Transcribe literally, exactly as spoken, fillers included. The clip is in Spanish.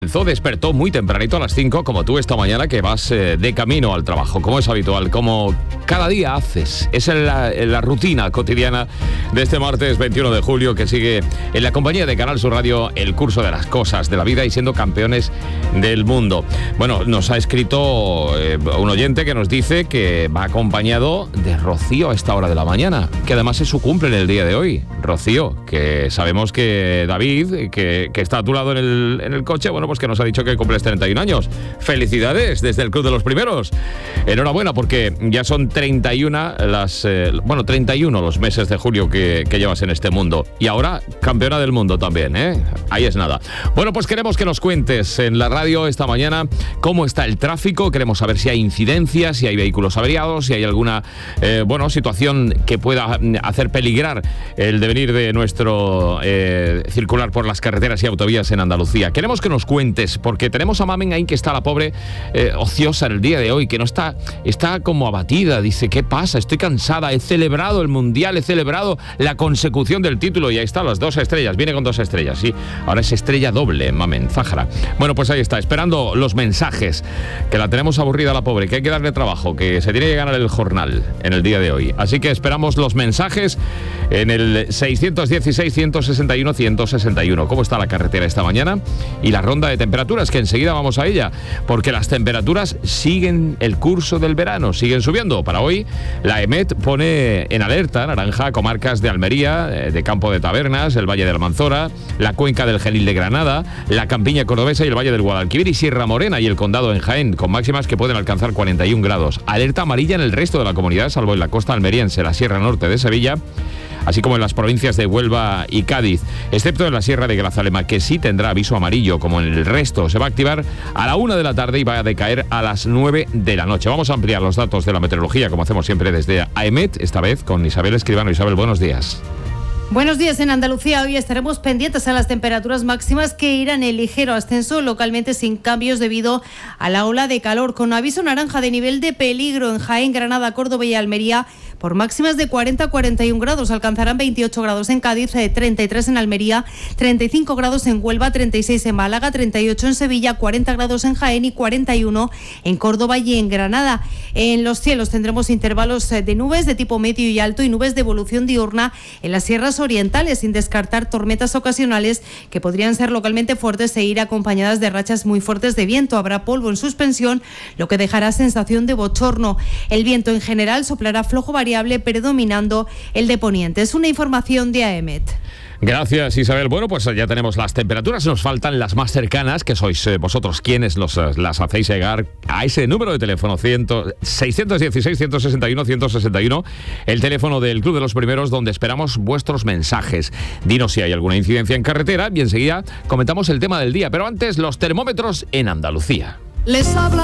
Despertó muy tempranito a las cinco, como tú esta mañana que vas eh, de camino al trabajo, como es habitual, como cada día haces. Es la, la rutina cotidiana de este martes veintiuno de julio, que sigue en la compañía de Canal Sur Radio el curso de las cosas de la vida y siendo campeones del mundo. Bueno, nos ha escrito eh, un oyente que nos dice que va acompañado de Rocío a esta hora de la mañana, que además es su cumple en el día de hoy. Rocío, que sabemos que David, que, que está a tu lado en el, en el coche, bueno, pues que nos ha dicho que cumples treinta y un años. Felicidades desde el Club de los Primeros. Enhorabuena, porque ya son treinta y uno las, eh, bueno, treinta y uno los meses de julio que, que llevas en este mundo. Y ahora campeona del mundo también, ¿eh? Ahí es nada. Bueno, pues queremos que nos cuentes en la radio esta mañana cómo está el tráfico. Queremos saber si hay incidencias, si hay vehículos averiados, si hay alguna, eh, bueno, situación que pueda hacer peligrar el devenir de nuestro eh, circular por las carreteras y autovías en Andalucía. Queremos que nos cuentes, porque tenemos a Mamen ahí que está la pobre eh, ociosa en el día de hoy, que no está, está como abatida. Dice, ¿qué pasa? Estoy cansada, he celebrado el Mundial, he celebrado la consecución del título y ahí están las dos estrellas. Viene con dos estrellas, sí. Ahora es estrella doble, Mamen, Zájara. Bueno, pues ahí está, esperando los mensajes, que la tenemos aburrida la pobre, que hay que darle trabajo, que se tiene que ganar el jornal en el día de hoy. Así que esperamos los mensajes en el seiscientos dieciséis, ciento sesenta y uno, ciento sesenta y uno. ¿Cómo está la carretera esta mañana? Y la ronda de temperaturas, que enseguida vamos a ella, porque las temperaturas siguen el curso del verano, siguen subiendo. Para hoy, la EMET pone en alerta naranja comarcas de Almería, de Campo de Tabernas, el Valle de la Manzora, la cuenca del Genil de Granada, la Campiña Cordobesa y el Valle del Guadalquivir y Sierra Morena y el Condado en Jaén, con máximas que pueden alcanzar cuarenta y un grados. Alerta amarilla en el resto de la comunidad, salvo en la costa almeriense, la Sierra Norte de Sevilla, así como en las provincias de Huelva y Cádiz, excepto en la Sierra de Grazalema, que sí tendrá aviso amarillo, como en el resto. Se va a activar a la una de la tarde y va a decaer a las nueve de la noche. Vamos a ampliar los datos de la meteorología, como hacemos siempre desde AEMET, esta vez con Isabel Escribano. Isabel, buenos días. Buenos días. En Andalucía hoy estaremos pendientes a las temperaturas máximas, que irán en ligero ascenso, localmente sin cambios debido a la ola de calor, con aviso naranja de nivel de peligro en Jaén, Granada, Córdoba y Almería, por máximas de cuarenta a cuarenta y un grados. Alcanzarán veintiocho grados en Cádiz, treinta y tres en Almería, treinta y cinco grados en Huelva, treinta y seis en Málaga, treinta y ocho en Sevilla, cuarenta grados en Jaén y cuarenta y uno en Córdoba y en Granada. En los cielos tendremos intervalos de nubes de tipo medio y alto y nubes de evolución diurna en las sierras orientales, sin descartar tormentas ocasionales que podrían ser localmente fuertes e ir acompañadas de rachas muy fuertes de viento. Habrá polvo en suspensión, lo que dejará sensación de bochorno. El viento en general soplará flojo variable, predominando el de poniente. Es una información de AEMET. Gracias, Isabel. Bueno, pues ya tenemos las temperaturas. Nos faltan las más cercanas, que sois eh, vosotros quienes los, las hacéis llegar a ese número de teléfono seiscientos dieciséis, ciento sesenta y uno, ciento sesenta y uno, el teléfono del Club de los Primeros, donde esperamos vuestros mensajes. Dinos si hay alguna incidencia en carretera y enseguida comentamos el tema del día. Pero antes, los termómetros en Andalucía. Les habla